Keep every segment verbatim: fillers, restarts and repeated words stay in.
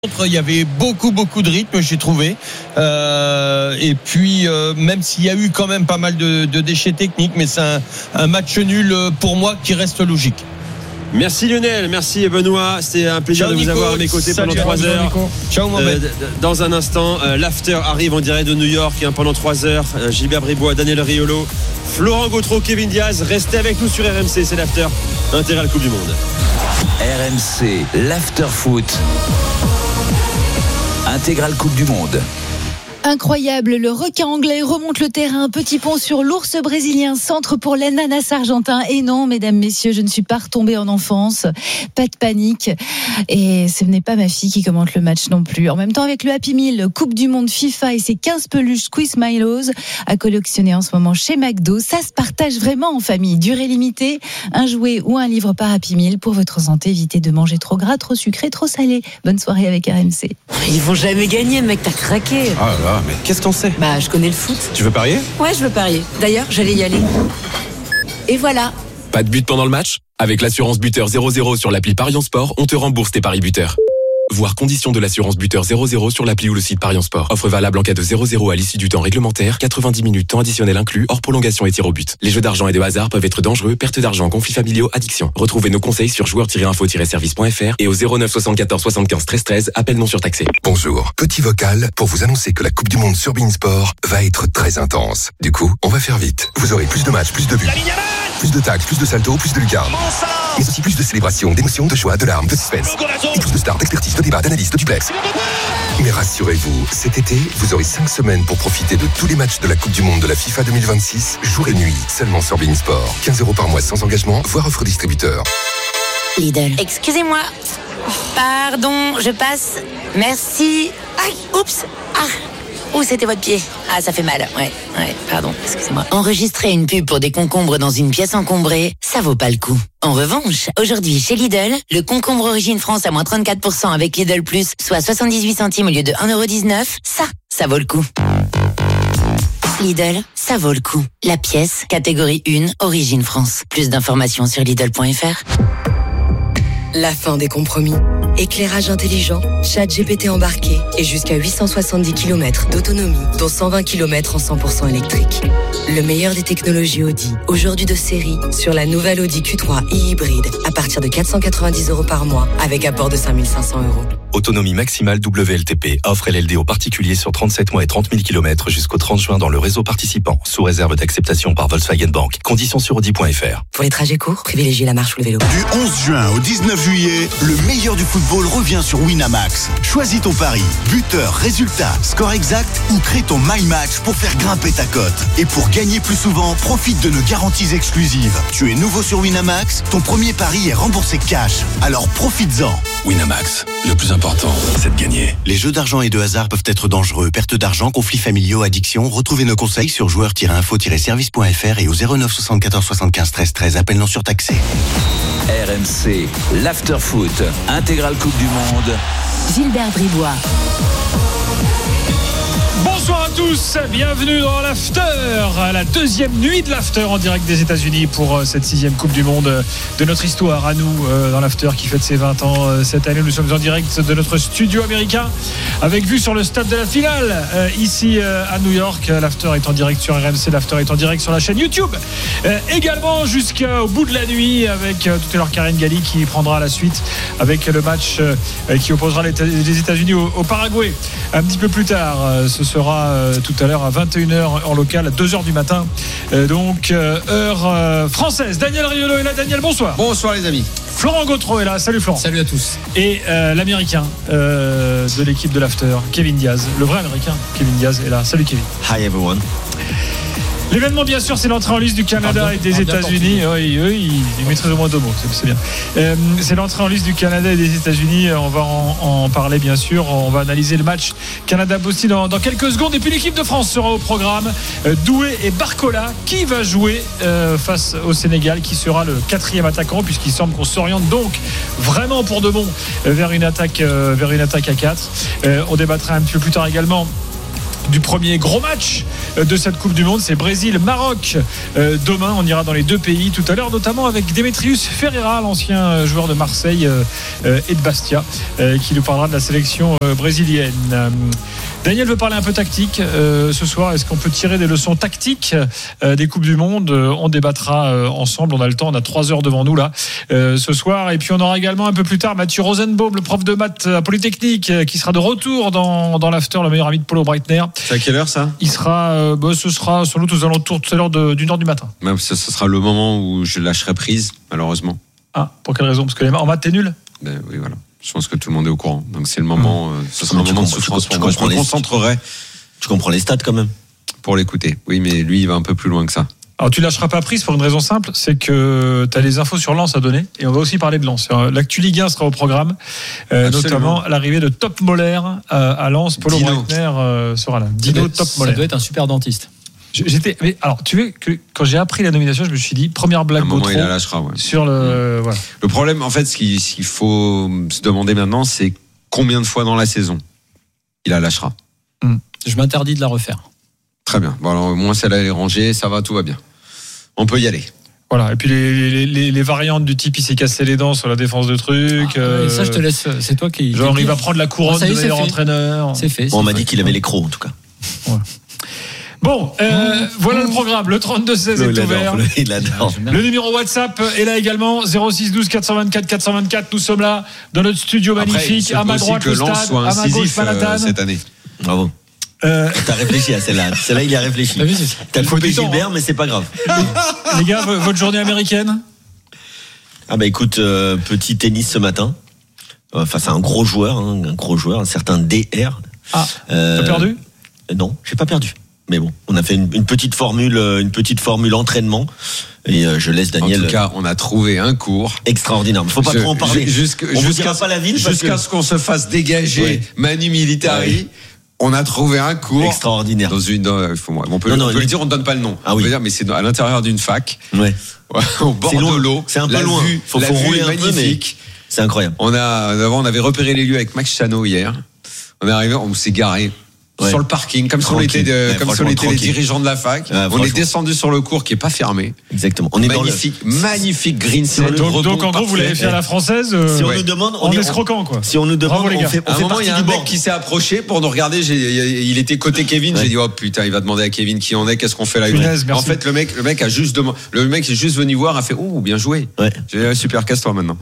Il y avait beaucoup beaucoup de rythme, j'ai trouvé, euh, et puis euh, même s'il y a eu quand même pas mal de, de déchets techniques, mais c'est un, un match nul pour moi qui reste logique. Merci Lionel, merci Benoît, c'était un plaisir Ciao de vous Nico. avoir à mes côtés Salut pendant trois heures. Ciao Mohamed. Euh, dans un instant, euh, l'after arrive en direct de New York hein, pendant trois heures. Euh, Gilbert Bribois, Daniel Riolo, Florent Gautreau, Kevin Diaz, restez avec nous sur R M C, c'est l'after intégral Coupe du Monde. R M C, l'after foot. Intégrale Coupe du Monde. Incroyable, le requin anglais remonte le terrain, petit pont sur l'ours brésilien, centre pour l'ananas argentin. Et non, mesdames, messieurs, je ne suis pas retombée en enfance, pas de panique. Et ce n'est pas ma fille qui commente le match non plus. En même temps, avec le Happy Meal, Coupe du Monde FIFA et ses quinze peluches Squishmallows à collectionner en ce moment chez McDo, ça se partage vraiment en famille. Durée limitée, un jouet ou un livre par Happy Meal. Pour votre santé, évitez de manger trop gras, trop sucré, trop salé. Bonne soirée avec R M C. Ils vont jamais gagner, mec, t'as craqué. Ah là. Mais qu'est-ce que t'en sais ? Bah, je connais le foot. Tu veux parier ? Ouais, je veux parier. D'ailleurs, j'allais y aller. Et voilà. Pas de but pendant le match ? Avec l'assurance buteur zéro zéro sur l'appli Parion Sport, on te rembourse tes paris buteurs. Voir conditions de l'assurance buteur zéro zéro sur l'appli ou le site Parion Sport. Offre valable en cas de zéro zéro à l'issue du temps réglementaire, quatre-vingt-dix minutes temps additionnel inclus, hors prolongation et tir au but. Les jeux d'argent et de hasard peuvent être dangereux, perte d'argent, conflits familiaux, addiction. Retrouvez nos conseils sur joueurs tiret info tiret service point f r et au zéro neuf soixante-quatorze soixante-quinze treize treize, appel non surtaxé. Bonjour, petit vocal pour vous annoncer que la Coupe du Monde sur beIN Sport va être très intense. Du coup, on va faire vite. Vous aurez plus de matchs, plus de buts, plus de tacles, plus de saltos, plus de lucarnes. Mais aussi plus de célébrations, d'émotions, de joie, de larmes, de suspense. Et plus de stars, d'expertise, de débats, d'analyses, de duplex. Mais rassurez-vous, cet été, vous aurez cinq semaines pour profiter de tous les matchs de la Coupe du Monde de la FIFA deux mille vingt-six, jour et nuit, seulement sur beIN Sport. quinze euros par mois sans engagement, voire offre distributeur. Lidl. Excusez-moi. Pardon, je passe. Merci. Aïe, oups. Ah. Ouh, c'était votre pied. Ah, ça fait mal. Ouais, ouais, pardon, excusez-moi. Enregistrer une pub pour des concombres dans une pièce encombrée, ça vaut pas le coup. En revanche, aujourd'hui, chez Lidl, le concombre Origine France à moins trente-quatre pour cent avec Lidl Plus, soit soixante-dix-huit centimes au lieu de un euro dix-neuf, ça, ça vaut le coup. Lidl, ça vaut le coup. La pièce, catégorie un, Origine France. Plus d'informations sur Lidl point f r. La fin des compromis. Éclairage intelligent, chat G P T embarqué et jusqu'à huit cent soixante-dix kilomètres d'autonomie, dont cent vingt kilomètres en cent pour cent électrique. Le meilleur des technologies Audi, aujourd'hui de série, sur la nouvelle Audi Q trois e-hybride, à partir de quatre cent quatre-vingt-dix euros par mois, avec apport de cinq mille cinq cents euros. Autonomie maximale W L T P. Offre L L D aux particuliers sur trente-sept mois et trente mille kilomètres jusqu'au trente juin dans le réseau participant, sous réserve d'acceptation par Volkswagen Bank. Conditions sur Audi point f r. Pour les trajets courts, privilégiez la marche ou le vélo. Du onze juin au dix-neuf juillet, le meilleur du football revient sur Winamax. Choisis ton pari, buteur, résultat, score exact ou crée ton My Match pour faire grimper ta cote. Et pour gagner plus souvent, profite de nos garanties exclusives. Tu es nouveau sur Winamax, ton premier pari est remboursé cash. Alors profites-en. Winamax, le plus important, c'est de gagner. Les jeux d'argent et de hasard peuvent être dangereux. Perte d'argent, conflits familiaux, addiction. Retrouvez nos conseils sur joueurs tiret info tiret service point f r et au zéro neuf soixante-quatorze soixante-quinze treize treize. Appel non surtaxé. R M C, l'after foot, intégrale Coupe du Monde. Gilbert Bribois. Bonsoir à tous, bienvenue dans l'after, la deuxième nuit de l'after en direct des États-Unis pour cette sixième Coupe du Monde de notre histoire à nous dans l'after qui fête ses vingt ans cette année. Nous sommes en direct de notre studio américain avec vue sur le stade de la finale ici à New York. L'after est en direct sur R M C, l'after est en direct sur la chaîne YouTube également jusqu'au bout de la nuit avec tout à l'heure Karine Galli qui prendra la suite avec le match qui opposera les États-Unis au Paraguay un petit peu plus tard. Ce sera euh, tout à l'heure à vingt et une heures en local, à deux heures du matin, euh, donc euh, heure euh, française. Daniel Riolo est là. Daniel, bonsoir. Bonsoir les amis. Florent Gautreau est là. Salut Florent. Salut à tous. Et euh, l'américain euh, de l'équipe de l'after, Kevin Diaz, le vrai américain Kevin Diaz est là. Salut Kevin. Hi everyone. L'événement, bien sûr, c'est l'entrée en liste du Canada ah, et des États-Unis. Oui, eux, ils, ils maîtrisent au moins deux mots, c'est, c'est bien. Euh, c'est l'entrée en liste du Canada et des États-Unis. On va en, en parler, bien sûr. On va analyser le match Canada-Bosnie dans, dans quelques secondes. Et puis l'équipe de France sera au programme. Euh, Doué et Barcola, qui va jouer euh, face au Sénégal, qui sera le quatrième attaquant, puisqu'il semble qu'on s'oriente donc vraiment pour de bon vers une attaque, euh, vers une attaque à quatre. Euh, on débattra un petit peu plus tard également du premier gros match de cette Coupe du Monde. C'est Brésil-Maroc. Euh, demain, on ira dans les deux pays tout à l'heure, notamment avec Démétrius Ferreira, l'ancien joueur de Marseille euh, et de Bastia, euh, qui nous parlera de la sélection euh, brésilienne. Euh, Daniel veut parler un peu tactique euh, ce soir. Est-ce qu'on peut tirer des leçons tactiques euh, des Coupes du Monde? euh, On débattra euh, ensemble. On a le temps. On a trois heures devant nous là euh, ce soir. Et puis on aura également un peu plus tard Mathieu Rosenbaum, le prof de maths à Polytechnique, euh, qui sera de retour dans, dans l'after, le meilleur ami de Paulo Breitner. C'est à quelle heure ça? Il sera, euh, bah, ce sera sans doute aux alentours tout à l'heure de, d'une heure du matin. Bah, ça, ça sera le moment où je lâcherai prise, malheureusement. Ah, pour quelle raison? Parce que les, en maths t'es nul? Ben oui, voilà. Je pense que tout le monde est au courant. Donc c'est le moment. Mmh. Euh, ce sera un moment de souffrance pour moi. Je me concentrerai. Tu comprends les stats quand même pour l'écouter. Oui, mais lui, il va un peu plus loin que ça. Alors tu lâcheras pas prise pour une raison simple, c'est que tu as les infos sur Lens à donner et on va aussi parler de Lens. L'actu Ligue un sera au programme, euh, notamment l'arrivée de Top Moller à, à Lens. Paulo Breitner euh, sera là. Dino Top Moller. Ça doit être un super dentiste. J'étais, mais alors, tu veux que quand j'ai appris la nomination, je me suis dit première blague Gautreau ouais. sur le. Mmh. Voilà. Le problème, en fait, ce qu'il, ce qu'il faut se demander maintenant, c'est combien de fois dans la saison il la lâchera. Mmh. Je m'interdis de la refaire. Très bien. Bon, alors, au moins celle-là elle est rangée, ça va, tout va bien. On peut y aller. Voilà. Et puis les, les, les, les variantes du type il s'est cassé les dents sur la défense de trucs. Ah, euh, ça, je te laisse. C'est toi qui. Genre, il va prendre la couronne ah, de meilleur entraîneur. C'est fait. Bon, on m'a dit qu'il avait les crocs en tout cas. Ouais. Bon, euh, voilà le programme. Le trente-deux seize est ouvert. Le, il adore. Le numéro WhatsApp est là également. zéro six douze quatre cent vingt-quatre quatre cent vingt-quatre. Nous sommes là dans notre studio magnifique. Après, à ma droite le stade, à ma gauche Manhattan. Euh, cette année. Bravo. Euh... T'as réfléchi à celle-là. Celle-là, il y a réfléchi. Ah oui, T'as coupé Gilbert, hein. Mais c'est pas grave. Les gars, votre journée américaine? Ah bah écoute, euh, petit tennis ce matin. Face à un gros joueur, hein, un gros joueur, un certain D R. Ah. Euh, T'as perdu? Non, j'ai pas perdu. Mais bon, on a fait une, une petite formule, une petite formule entraînement. Et euh, je laisse Daniel. En tout cas, on a trouvé un cours extraordinaire. Il faut pas je, trop en parler. Jusqu'à, on jusqu'à, vous dira pas la ville jusqu'à que... ce qu'on se fasse dégager ouais. Manu Militari. Ouais. On a trouvé un cours extraordinaire. Dans une, dans, faut, on peut, non, on non, peut les... le dire, on ne donne pas le nom. Ah oui. On peut dire, mais c'est à l'intérieur d'une fac. Ouais. Au bord de l'eau. C'est un peu la loin. Vue, faut, la faut vue rouler est un magnifique. peu, mais c'est incroyable. On a, on avait repéré les lieux avec Max Chano hier. On est arrivé, on s'est garé. Ouais. Sur le parking, comme si on était, de, ouais, comme si on était les dirigeants de la fac. Ouais, on est descendu sur le cours qui est pas fermé. Exactement. On est magnifique, dans le... magnifique green. Si donc, donc en gros, vous l'avez fait à la française. Euh, si on ouais. nous demande, on, on est escroquant quoi. Si on nous demande, Bravo, on fait, on à un fait moment, il y a un mec qui s'est approché pour nous regarder. J'ai, il était côté Kevin. Ouais. J'ai dit oh putain, il va demander à Kevin qui on est, qu'est-ce qu'on fait là. Punaise, en fait, le mec, le mec a juste demandé, le mec est juste venu voir, a fait oh bien joué. Ouais. J'ai dit super, casse-toi maintenant.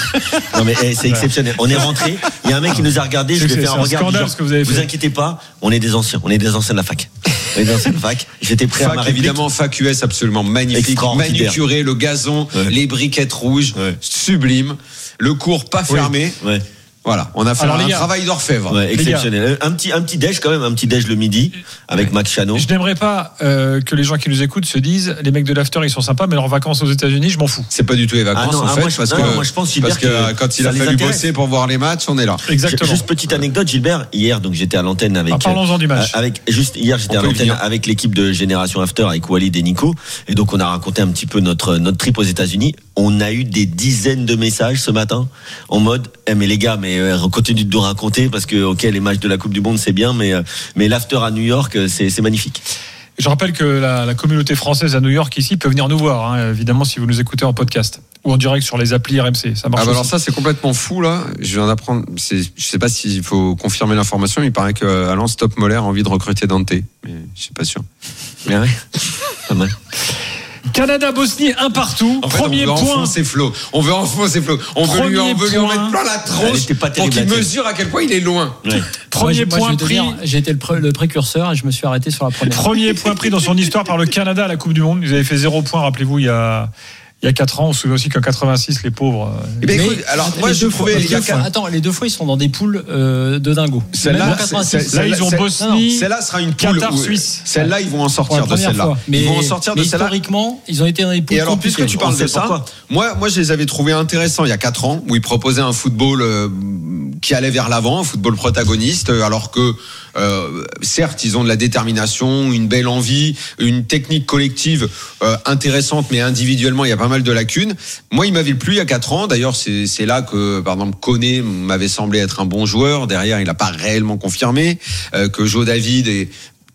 Non mais c'est exceptionnel. On est rentré. Il y a un mec qui nous a regardé. Je lui ai fait un regard. Vous inquiétez pas, on est des anciens. On est des anciens de la fac. On est des anciens de fac. J'étais prêt fac, à ma réplique. Évidemment, fac U S absolument magnifique, manucuré, le gazon, ouais. les briquettes rouges, ouais. sublime. Le cours pas fermé. Oui. Ouais. Voilà, on a fait Alors, un travail d'orfèvre. Ouais, exceptionnel. Un petit, un petit déj quand même, un petit déj le midi avec ouais. Max Chano. Je n'aimerais pas euh, que les gens qui nous écoutent se disent les mecs de l'after ils sont sympas, mais leurs vacances aux États-Unis, je m'en fous. C'est pas du tout les vacances ah non, en ah fait, moi, je, parce, non, que, moi, je pense, parce que, que quand il a fallu intéresse. bosser pour voir les matchs, on est là. Exactement. Juste petite anecdote, Gilbert. Hier, donc j'étais à l'antenne avec. Ah, parlons-en du match. Avec juste hier, j'étais on à l'antenne avec l'équipe de Génération After avec Walid et Nico, et donc on a raconté un petit peu notre notre trip aux États-Unis. On a eu des dizaines de messages ce matin en mode, eh, mais les gars, mais euh, continue de nous raconter parce que ok les matchs de la Coupe du Monde c'est bien, mais euh, mais l'after à New York c'est c'est magnifique. Je rappelle que la, la communauté française à New York ici peut venir nous voir, hein, évidemment si vous nous écoutez en podcast ou en direct sur les applis R M C, ça marche. Ah bah aussi. Alors ça c'est complètement fou là. Je viens d'apprendre, c'est, je sais pas s'il faut confirmer l'information. Il paraît que Alain Stop Moller a envie de recruter Dante, mais je suis pas sûr. Mais ouais, pas mal. Canada-Bosnie, un partout. En fait, Premier on veut point. enfoncer Flo. On veut enfoncer Flo. On veut lui, on veut lui en mettre plein la tronche pour qu'il mesure à quel point il est loin. Ouais. Premier moi, point moi, pris. Dire, j'ai été le, pré- le précurseur et je me suis arrêté sur la première. Premier point pris dans son histoire par le Canada à la Coupe du Monde. Ils avaient fait zéro point, rappelez-vous, il y a. Il y a quatre ans, on se souvient aussi qu'en quatre-vingt-six, les pauvres. Eh ben, écoute, alors moi je trouvais. Les quatre... Attends, les deux fois ils sont dans des poules euh, de dingo. Celle-là, là ils ont Bosnie. Celle-là sera une poule. Qatar, Suisse. Celle-là, ils vont en sortir de celle-là. Mais, ils vont en sortir mais de celle-là. Historiquement, ils ont été dans des poules. Et alors, puisque tu parles de ça, moi, moi, je les avais trouvés intéressants il y a quatre ans, où ils proposaient un football euh, qui allait vers l'avant, un football protagoniste, alors que. Euh, certes, ils ont de la détermination, une belle envie, une technique collective euh, intéressante, mais individuellement, il y a pas mal de lacunes. Moi, il m'avait plu il y a quatre ans. D'ailleurs, c'est, c'est là que, par exemple, Koné m'avait semblé être un bon joueur. Derrière, il n'a pas réellement confirmé euh, que Joe David est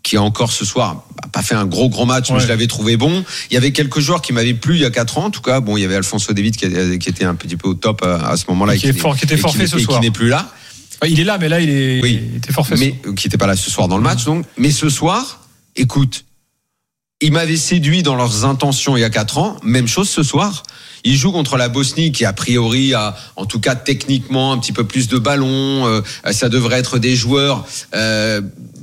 qui encore ce soir n'a pas fait un gros gros match, ouais. mais je l'avais trouvé bon. Il y avait quelques joueurs qui m'avaient plu il y a quatre ans, en tout cas. Bon, il y avait Alphonso Davies qui, qui était un petit peu au top à, à ce moment-là, et qui, et est fort, qui était forfait ce et soir, qui n'est plus là. Il est là, mais là il est, oui. il était forfait, mais qui n'était pas là ce soir dans le match. Donc, mais ce soir, écoute, ils m'avaient séduit dans leurs intentions il y a quatre ans. Même chose ce soir. Ils jouent contre la Bosnie qui a priori a, en tout cas techniquement, un petit peu plus de ballons. Euh, ça devrait être des joueurs euh,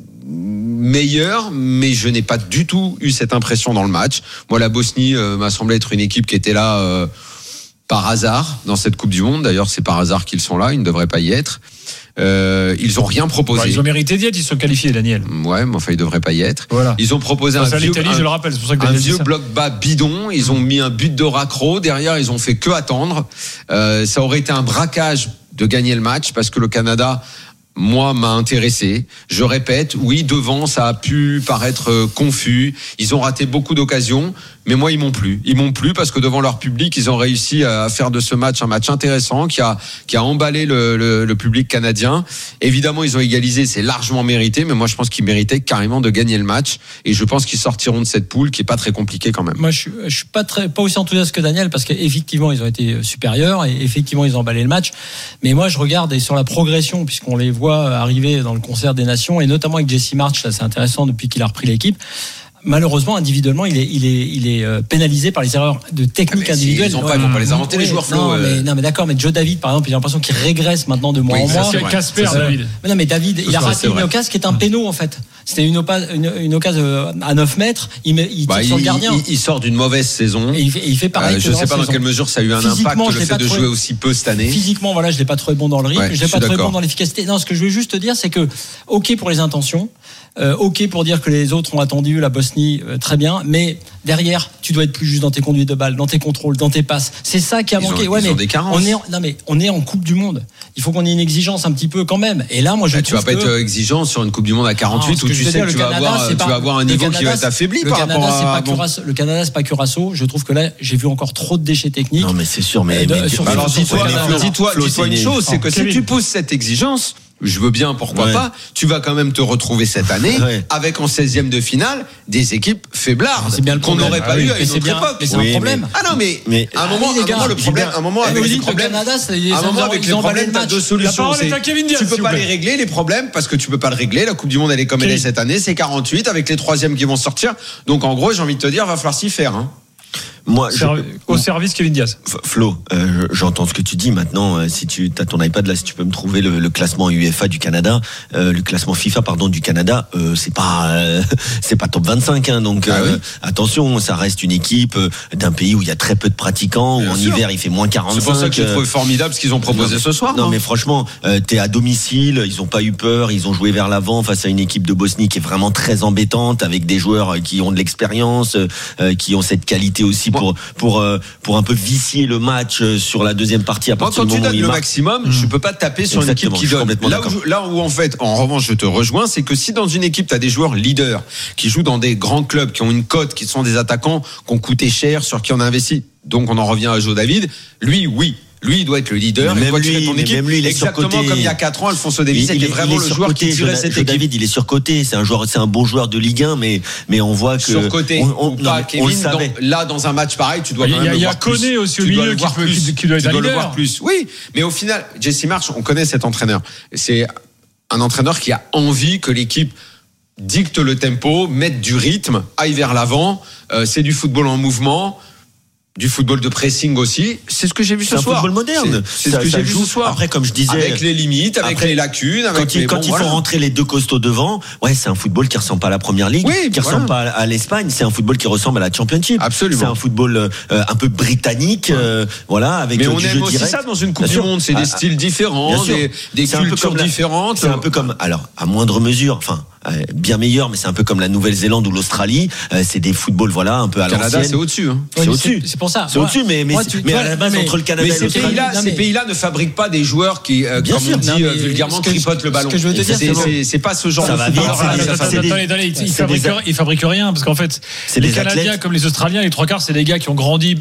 meilleurs, mais je n'ai pas du tout eu cette impression dans le match. Moi, la Bosnie euh, m'a semblé être une équipe qui était là euh, par hasard dans cette Coupe du Monde. D'ailleurs, c'est par hasard qu'ils sont là. Ils ne devraient pas y être. Euh, ils ont rien proposé. Bah, ils ont mérité d'y être, ils sont qualifiés, Daniel. Ouais, mais enfin ils devraient pas y être. Voilà. Ils ont proposé enfin, un vieux, l'Italie, un, je le rappelle, c'est pour ça que un vieux bloc bas bidon. Ils ont mis un but de raccro. Derrière, ils ont fait que attendre. Euh, ça aurait été un braquage de gagner le match parce que le Canada, moi, m'a intéressé. Je répète, oui, devant, ça a pu paraître confus. Ils ont raté beaucoup d'occasions, mais moi, ils m'ont plu. Ils m'ont plu parce que devant leur public, ils ont réussi à faire de ce match un match intéressant qui a qui a emballé le, le, le public canadien. Évidemment, ils ont égalisé, c'est largement mérité, mais moi, je pense qu'ils méritaient carrément de gagner le match. Et je pense qu'ils sortiront de cette poule qui est pas très compliquée quand même. Moi, je suis, je suis pas très, pas aussi enthousiaste que Daniel parce qu'effectivement, ils ont été supérieurs et effectivement, ils ont emballé le match. Mais moi, je regarde et sur la progression, puisqu'on les voit arriver dans le concert des nations et notamment avec Jesse Marsch, là, c'est intéressant depuis qu'il a repris l'équipe. Malheureusement, individuellement, il est, il est, il est euh, pénalisé par les erreurs de technique ah individuelle. Si, ils n'ont pas, ils vont pas les inventer, oui, les joueurs Flo. Non, euh... mais, non, mais d'accord, mais Joe David, par exemple, j'ai l'impression qu'il régresse maintenant de mois oui, en mois. C'est Casper, euh, David. Mais non, mais David, il a raté une occasion qui est un péno, en fait. C'était une, une, une occasion à neuf mètres. Il, met, il tire bah, sur il, le gardien. Il, il sort d'une mauvaise saison. Et il fait, il fait pareil. Euh, je ne sais pas dans quelle mesure ça a eu un impact le fait de jouer aussi peu cette année. Physiquement, voilà, je l'ai pas trouvé bon dans le rythme. Ouais, je l'ai pas trouvé bon dans l'efficacité. Non, ce que je veux juste te dire, c'est que, ok pour les intentions. Euh, ok pour dire que les autres ont attendu la Bosnie, euh, très bien, mais derrière tu dois être plus juste dans tes conduites de balles, dans tes contrôles, dans tes passes. C'est ça qui a ils manqué. Ont, ouais, ils mais ont des carences. on est en, non mais on est en Coupe du Monde. Il faut qu'on ait une exigence un petit peu quand même. Et là, moi je bah, trouve tu vas pas que... être exigeant sur une Coupe du Monde à quarante-huit non, où tu sais dire, que tu vas, Canada, avoir, tu pas, vas avoir un niveau Canada, qui va être affaibli par Canada, rapport à. Pas bon. Curaçao, le Canada, c'est pas Curaçao. Je trouve que là, j'ai vu encore trop de déchets techniques. Non mais c'est sûr, mais, de, mais sur alors dis-toi, dis-toi, Flo, dis-toi une chose, c'est que si tu pousses cette exigence. Je veux bien, pourquoi ouais. pas. Tu vas quand même te retrouver cette année ouais. avec en seizième de finale des équipes faiblardes c'est bien qu'on n'aurait pas ah eu oui. à une autre bien, époque. Mais c'est oui, un problème. Ah non, mais, mais à un moment, ah, oui, gars, un moment le problème, un moment avec les problèmes, Canada, un moment avec les problèmes, t'as deux solutions. Tu peux pas les régler les problèmes parce que tu peux pas le régler. La Coupe du Monde elle est comme elle est cette année, c'est quarante-huit avec les troisièmes qui vont sortir. Donc en gros, j'ai envie de te dire, va falloir s'y faire. Moi, je, au service Kevin Diaz. Flo, euh, j'entends ce que tu dis maintenant. Euh, si tu as ton iPad là, si tu peux me trouver le, le classement UEFA du Canada, euh, le classement FIFA pardon du Canada, euh, c'est pas euh, c'est pas top vingt-cinq. Hein, donc ah euh, oui. attention, ça reste une équipe euh, d'un pays où il y a très peu de pratiquants. Bien où en sûr. Hiver il fait moins quarante-cinq. C'est pour ça que j'ai trouvé formidable ce qu'ils ont proposé non, ce soir. Non hein. mais franchement, euh, t'es à domicile, ils ont pas eu peur, ils ont joué vers l'avant face à une équipe de Bosnie qui est vraiment très embêtante avec des joueurs qui ont de l'expérience, euh, qui ont cette qualité aussi pour pour euh, pour un peu vicier le match sur la deuxième partie à partir Moi, quand du moment tu donnes où le marque. maximum, mmh. je peux pas te taper sur Exactement, une équipe qui donne. Là où, là où en fait, en revanche, je te rejoins, c'est que si dans une équipe tu as des joueurs leaders qui jouent dans des grands clubs, qui ont une cote, qui sont des attaquants, qui ont coûté cher, sur qui on a investi, donc on en revient à Joe David, lui, oui. Lui, il doit être le leader. Mais il doit même lui, ton équipe. Même lui, il est exactement surcoté. Comme il y a quatre ans, Alphonso Davies était vraiment le joueur qui tirait cette équipe. David, il est surcoté. C'est un joueur, c'est un bon joueur de Ligue un, mais mais on voit que surcoté. On, on, ou pas, non, Kevin, on le savait. Dans, là, dans un match pareil, tu dois. Il y a, il y a Koné aussi au milieu qui, peut, qui, qui doit être tu dois leader. le voir plus. Oui, mais au final, Jesse Marsch, on connaît cet entraîneur. C'est un entraîneur qui a envie que l'équipe dicte le tempo, mette du rythme, aille vers l'avant. Euh, c'est du football en mouvement. Du football de pressing aussi, c'est ce que j'ai vu ce soir. C'est un football moderne. C'est, c'est ce que j'ai vu ce soir. Après, comme je disais, avec les limites, avec après, les lacunes, avec quand il, les quand bon, il faut voilà. rentrer les deux costauds devant, ouais, c'est un football qui ressemble pas à la Première Ligue, oui, qui voilà. ressemble pas à l'Espagne. C'est un football qui ressemble à la Championship. Absolument. C'est un football euh, un peu britannique, ouais. euh, voilà, avec Mais euh, on du aime jeu aussi direct. ça dans une Coupe du Monde. C'est des styles différents, des, des cultures différentes. C'est un peu comme, alors, à moindre mesure, enfin. Euh, bien meilleur, mais c'est un peu comme la Nouvelle-Zélande ou l'Australie. Euh, c'est des footballs, voilà, un peu à l'ancienne. Canada, c'est au-dessus. Hein. C'est oui, au-dessus. C'est, c'est pour ça. C'est moi, au-dessus, mais mais, moi, tu, mais toi, à la base mais, entre le Canada mais et l'Australie. Pays-là, non, mais... Ces pays-là ne fabriquent pas des joueurs qui, euh, comme sûr, on dit non, euh, vulgairement, tripotent le ballon. Ce que je veux te dire, c'est, c'est, c'est pas ce genre ça de football. Ils fabriquent, ils fabriquent rien parce qu'en fait, les Canadiens comme les Australiens, les trois quarts, c'est des gars qui ont grandi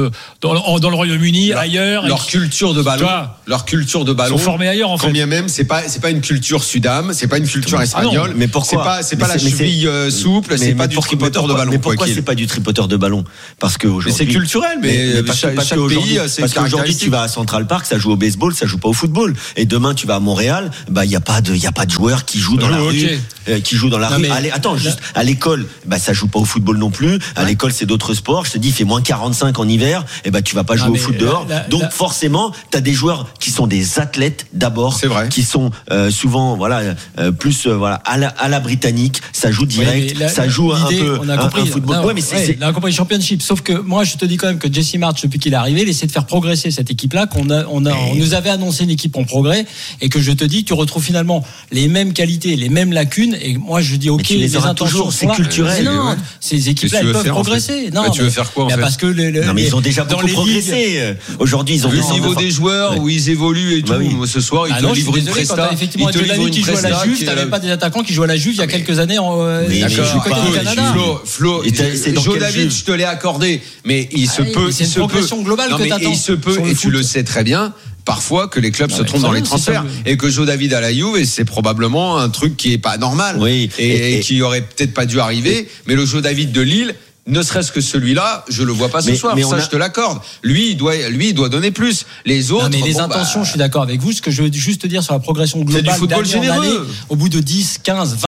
dans le Royaume-Uni, ailleurs. Leur culture de ballon, leur culture de ballon. Ils sont formés ailleurs en fait. Quand bien même, c'est pas c'est pas une culture sudam, c'est pas une culture espagnole. pourquoi c'est pas, c'est pas mais la c'est, cheville euh, souple, c'est pas du tripoteur de ballon. Mais pourquoi c'est pas du tripoteur de ballon? Parce que aujourd'hui. Mais c'est culturel, mais, mais, mais parce, chaque, parce chaque pays, c'est parce qu'aujourd'hui tu vas à Central Park, ça joue au baseball, ça joue pas au football. Et demain tu vas à Montréal, bah il y a pas de, il y a pas de joueurs qui jouent dans la rue, euh, qui jouent dans la rue. Allez, attends, juste à l'école, bah ça joue pas au football non plus. À l'école c'est d'autres sports. Je te dis, il fait moins quarante-cinq en hiver, et bah tu vas pas jouer au foot dehors. Donc forcément, t'as des joueurs qui sont des athlètes d'abord, c'est vrai, qui sont euh, souvent voilà euh, plus euh, voilà à la, à la britannique, ça joue direct, la, ça joue un peu on a compris, un, un football. Non, ouais, mais c'est, ouais, c'est... la compris championship. Sauf que moi, je te dis quand même que Jesse March, depuis qu'il est arrivé, il essaie de faire progresser cette équipe-là. Qu'on a, on a, on nous avait annoncé une équipe en progrès, et que je te dis, tu retrouves finalement les mêmes qualités, les mêmes lacunes. Et moi, je dis ok, les, les intentions toujours, c'est culturel. Non, ouais. Ces équipes-là, elles peuvent progresser. Non, tu veux faire quoi en fait? Parce que les, non, mais ils ont déjà beaucoup progressé. Aujourd'hui, ils ont le niveau des joueurs où ils évoluent et tout. Ce soir, ils te livrent une presta. Effectivement, Delany qui joue à la Juve, t'avais pas des attaquants qui jouent à la Juve il y a quelques années en Canada. Flo, Joe David, je te l'ai accordé, mais il se peut, c'est une progression globale que t'attends. Il se peut, et tu le sais très bien, parfois que les clubs non, se trompent dans les transferts et que Joe David à la Juve, et c'est probablement un truc qui est pas normal, oui, et, et, et qui aurait peut-être pas dû arriver, et, mais le Joe David de Lille, ne serait-ce que celui-là, je le vois pas ce mais, soir. Mais ça, a... je te l'accorde. Lui, il doit, lui, il doit donner plus. Les autres. Non, mais les bon, intentions, bah... je suis d'accord avec vous. Ce que je veux juste te dire sur la progression globale, c'est du football généreux. Au bout de dix, quinze, vingt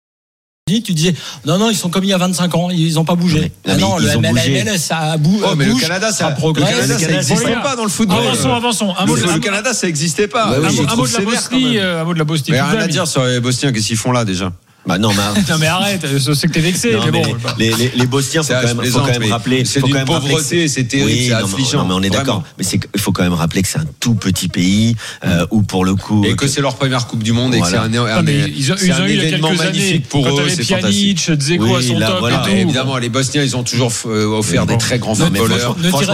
tu disais non non ils sont comme il y a vingt-cinq ans, ils ont pas bougé. Non, ah non, le M L S ça a bougé. Oh mais le Canada ça progresse. Le Canada ça n'existait pas dans le football. Avançons, avançons. Un mot le, le Canada ça n'existait pas. Bah, oui, un, un mot de la Bosnie, un mot de la Bosnie. Mais rien à dire sur les Bosniens, qu'est-ce qu'ils font là déjà? Bah non, mais, non mais arrête, je sais que t'es vexé, non, mais bon. Les, les, les Bosniens, faut quand même, faut quand même rappeler. C'est d'une pauvreté, c'est terrible, oui, c'est affligeant. Non, mais on est d'accord. Mais c'est, il faut quand même rappeler que c'est un tout petit pays, euh, où pour le coup. Et que c'est leur première Coupe du Monde, voilà. et que c'est un, un, mais ils ont, c'est ils un ont événement magnifique pour eux. C'est Pjanic, Dzeko oui, à son là, top voilà. et tout. Évidemment, les Bosniens, ils ont toujours offert des très grands footballeurs.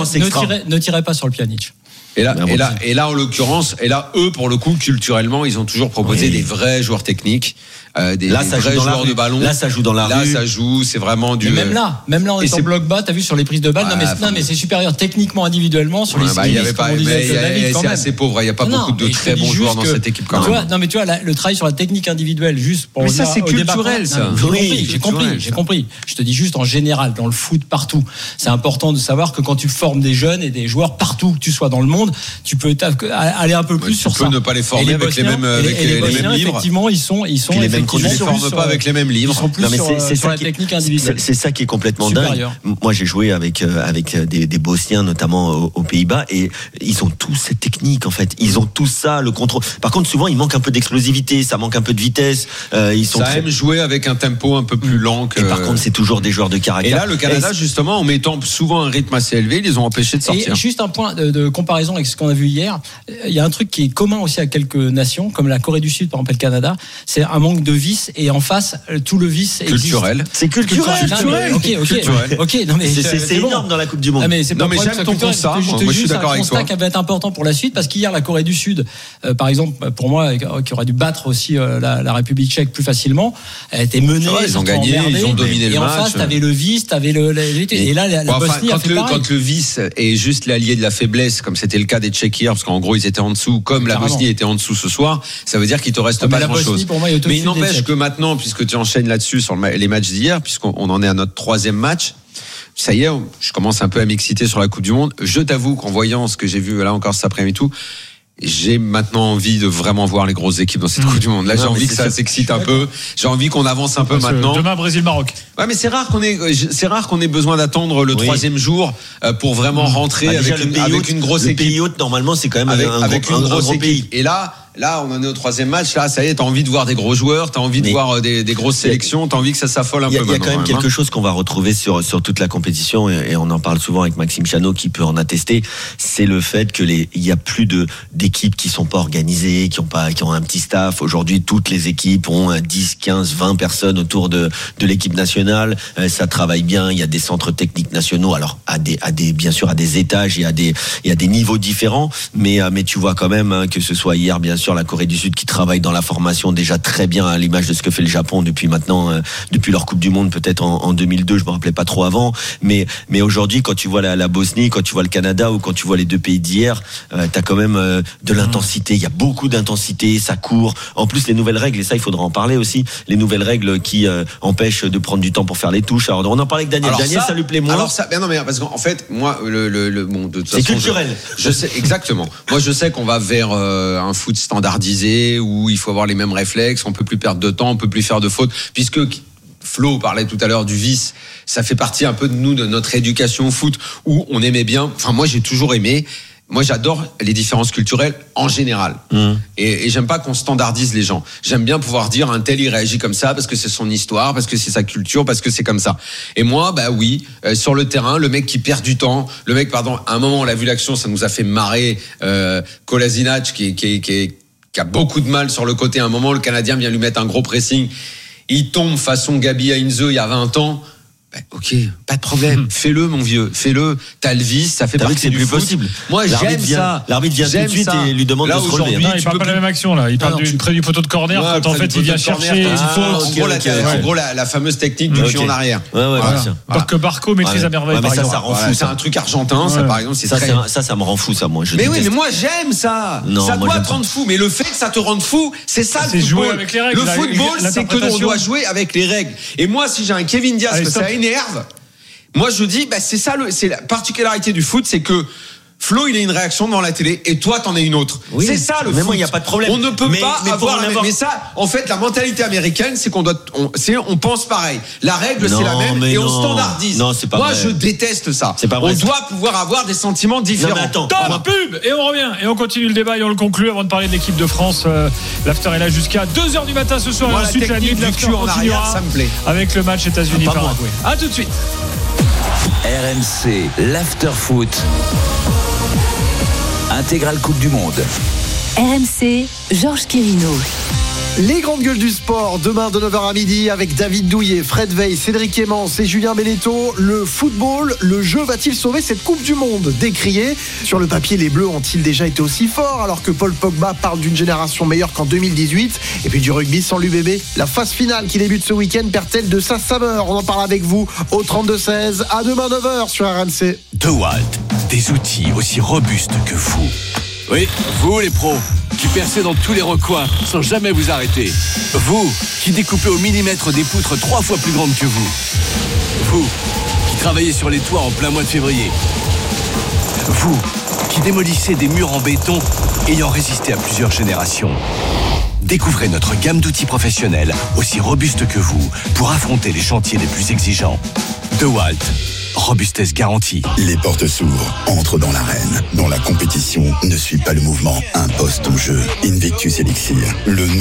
Ne tirez pas sur le Pjanic. Et là, et là, et là, en l'occurrence, et là, eux, pour le coup, culturellement, ils ont toujours proposé oui. des vrais joueurs techniques, euh, des, là, des ça vrais joue joueurs de ballon. Là, ça joue dans la là, rue. Là, ça joue, c'est vraiment du. Mais même là, même là, on est en bloc bas. T'as vu sur les prises de balles, ah, non, mais, non, mais c'est supérieur techniquement, individuellement, sur ouais, les. Bah, il y avait pas, mais David, c'est assez pauvre. Il y a pas non, beaucoup de très bons joueurs dans cette équipe quand même. Tu vois, non, mais tu vois, le travail sur la technique individuelle, juste pour. Mais ça, c'est culturel, ça. J'ai compris, j'ai compris, j'ai compris. Je te dis juste en général, dans le foot partout, c'est important de savoir que quand tu formes des jeunes et des joueurs partout que tu sois dans le monde, tu peux aller un peu plus sur ça. Tu peux ne pas les former avec les mêmes livres. Effectivement, ils sont, ils sont. Les mêmes conditions. Ils ne forment pas avec les mêmes livres. Ils sont plus sur la technique individuelle. C'est ça qui est complètement dingue. Moi, j'ai joué avec avec des Bosniens, notamment aux Pays-Bas, et ils ont tous cette technique en fait. Ils ont tous ça, le contrôle. Par contre, souvent, il manque un peu d'explosivité, ça manque un peu de vitesse. Ils sont. Ça aime jouer avec un tempo un peu plus lent. Et par contre, c'est toujours des joueurs de caractère. Et là, le Canada, justement, en mettant souvent un rythme assez élevé, ils les ont empêchés de sortir. Et juste un point de comparaison avec ce qu'on a vu hier. Il y a un truc qui est commun aussi à quelques nations, comme la Corée du Sud, par exemple, le Canada, c'est un manque de vice, et en face, tout le vice culturel. Existe. C'est culturel. culturel. Ok, ok, culturel. ok. Non mais c'est, c'est, c'est énorme bon. Dans la Coupe du Monde. Non mais c'est pas non, mais j'aime ton constat. Je te moi, je suis d'accord avec toi. C'est un constat qui va être important pour la suite, parce qu'hier la Corée du Sud, euh, par exemple, pour moi, qui aurait dû battre aussi euh, la, la République tchèque plus facilement, elle était menée. Ouais, ils ont gagné, emmerdés, ils ont dominé le match. Et en face, t'avais le vice, t'avais le. Et là, la Bosnie a fait pareil. Quand le vice est juste l'allié de la faiblesse, comme c'était le cas des Tchèques hier, parce qu'en gros ils étaient en dessous, comme la Bosnie était en dessous ce soir, ça veut dire qu'il te reste pas grand chose. Mais il n'empêche que maintenant, puisque tu enchaînes là-dessus sur les matchs d'hier, puisqu'on en est à notre troisième match, ça y est, je commence un peu à m'exciter sur la Coupe du Monde. Je t'avoue qu'en voyant ce que j'ai vu là encore cet après-midi et tout, j'ai maintenant envie de vraiment voir les grosses équipes dans cette mmh. Coupe du Monde. Là, j'ai non, envie que ça, ça s'excite un peu. J'ai envie qu'on avance un peu Parce maintenant. Demain, Brésil-Maroc. Ouais, mais c'est rare qu'on ait, c'est rare qu'on ait besoin d'attendre le oui. troisième jour pour vraiment rentrer bah, avec, une, avec une grosse le équipe. Le pays hôte, normalement, c'est quand même avec, un, avec un, une un grosse gros équipe. Pays. Et là, là, on en est au troisième match. Là, ça y est, t'as envie de voir des gros joueurs, t'as envie mais de voir des, des grosses sélections, t'as envie que ça s'affole un y a, peu. Il y a quand même quelque chose qu'on va retrouver sur sur toute la compétition, et, et on en parle souvent avec Maxime Chanot qui peut en attester. C'est le fait que les, il y a plus de d'équipes qui sont pas organisées, qui ont pas, qui ont un petit staff. Aujourd'hui, toutes les équipes ont dix, quinze, vingt personnes autour de de l'équipe nationale. Ça travaille bien. Il y a des centres techniques nationaux. Alors à des, à des, bien sûr, à des étages et à des, et à des niveaux différents. Mais mais tu vois quand même hein, que ce soit hier, bien sûr. sûr la Corée du Sud qui travaille dans la formation déjà très bien à l'image de ce que fait le Japon depuis maintenant, euh, depuis leur Coupe du Monde peut-être en, en deux mille deux, je me rappelais pas trop avant, mais mais aujourd'hui quand tu vois la, la Bosnie, quand tu vois le Canada ou quand tu vois les deux pays d'hier, euh, t'as quand même euh, de l'intensité. Il y a beaucoup d'intensité, ça court. En plus les nouvelles règles, et ça il faudra en parler aussi, les nouvelles règles qui euh, empêchent de prendre du temps pour faire les touches. Alors on en parlait avec Daniel. Alors Daniel, ça, ça lui plaît moins. Alors ça, ben non mais parce qu'en fait moi le le, le bon de toute c'est façon, culturel. Je, je sais exactement. Moi je sais qu'on va vers euh, un foot standardisé où il faut avoir les mêmes réflexes, on peut plus perdre de temps, on peut plus faire de fautes, puisque Flo parlait tout à l'heure du vice, ça fait partie un peu de nous, de notre éducation au foot, où on aimait bien, enfin moi j'ai toujours aimé, moi j'adore les différences culturelles en général, mmh. et, et j'aime pas qu'on standardise les gens, j'aime bien pouvoir dire un tel il réagit comme ça parce que c'est son histoire, parce que c'est sa culture, parce que c'est comme ça, et moi bah oui, euh, sur le terrain, le mec qui perd du temps, le mec pardon, à un moment on l'a vu l'action, ça nous a fait marrer, euh, Kolasinac qui, qui, qui, qui a beaucoup de mal sur le côté, à un moment le Canadien vient lui mettre un gros pressing, il tombe façon Gabi Heinze il y a vingt ans. Ben, ok, pas de problème. Mmh. Fais-le, mon vieux. Fais-le. T'as le vice, ça fait T'as partie vu que c'est du plus foot. possible. Moi, l'arbitre j'aime vient, ça. L'arbitre vient j'aime tout de suite ça. et lui demande là, de se relever. Non, il parle pas de la même action, là. Il parle ah, du, tu... près du poteau de corner, ouais, quand en fait, il vient chercher une ah, faute. En gros, la, okay, en gros la, la fameuse technique du pied en arrière. Ouais, ouais, voilà. Bien Alors que Barco maîtrise à merveille, par exemple. Ça rend fou. C'est un truc argentin, ça, par exemple. Ça, ça me rend fou, ça, moi. Mais oui, mais moi, j'aime ça. Ça doit te rendre fou. Mais le fait que ça te rende fou, c'est ça le football. Le football, c'est que l'on doit jouer avec les règles. Et moi, si j'ai un Kevin Diaz, que ça énerve, moi je dis bah c'est ça le c'est la particularité du foot, c'est que Flo il a une réaction devant la télé et toi t'en as une autre. Oui, c'est ça le mais foot. Moi il y a pas de problème. On ne peut mais, pas mais avoir, la, avoir mais ça en fait la mentalité américaine c'est qu'on doit on, c'est on pense pareil. La règle non, c'est la même et non. on standardise. Non, c'est pas moi vrai. je déteste ça. C'est pas vrai. On doit pouvoir avoir des sentiments différents. Non, mais attends, Top va... pub et on revient et on continue le débat et on le conclut avant de parler de l'équipe de France. Euh, L'after est là jusqu'à deux heures du matin ce soir. Moi, et la ensuite la nuit de l'after en arrière, ça me plaît. Avec le match États-Unis-Paraguay. À tout de suite. R M C, l'After Foot. Intégrale Coupe du Monde. R M C, Georges Quirino. Les grandes gueules du sport, demain de neuf heures à midi avec David Douillet, Fred Veil, Cédric Hémence et Julien Beneteau. Le football, le jeu va-t-il sauver cette Coupe du Monde? Décrié. Sur le papier, les Bleus ont-ils déjà été aussi forts alors que Paul Pogba parle d'une génération meilleure qu'en deux mille dix-huit? Et puis du rugby sans l'U B B, la phase finale qui débute ce week-end perd-elle de sa saveur? On en parle avec vous au trente-deux seize. À demain neuf heures sur R M C. DeWalt, des outils aussi robustes que vous. Oui, vous les pros, qui percez dans tous les recoins sans jamais vous arrêter. Vous, qui découpez au millimètre des poutres trois fois plus grandes que vous. Vous, qui travaillez sur les toits en plein mois de février. Vous, qui démolissez des murs en béton ayant résisté à plusieurs générations. Découvrez notre gamme d'outils professionnels aussi robustes que vous pour affronter les chantiers les plus exigeants. DeWalt. Robustesse garantie. Les portes s'ouvrent, entre dans l'arène, dont la compétition ne suit pas le mouvement, impose ton jeu. Invictus Elixir, le